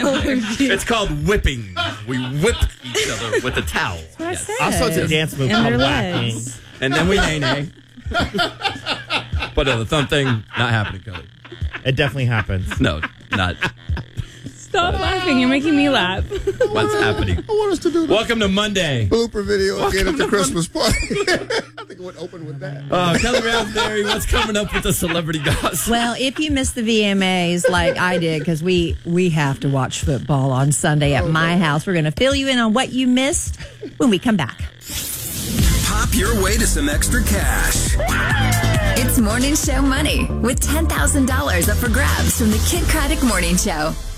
It's called whipping. We whip each other with a towel. Yes. Also, it's a dance move called whacking. And then we nay-nay. But the thumb thing, not happening, Kelly. It definitely happens. No, not. Stop laughing. You're making me laugh. What's happening? I want us to do the Welcome to Monday. blooper video again at the Christmas party. I think it would open with that. Kelly Raspberry, what's coming up with the celebrity gossip? Well, if you missed the VMAs like I did, because we have to watch football on Sunday at my house, we're going to fill you in on what you missed when we come back. Pop your way to some extra cash. It's Morning Show Money with $10,000 up for grabs from the Kid Craddock Morning Show.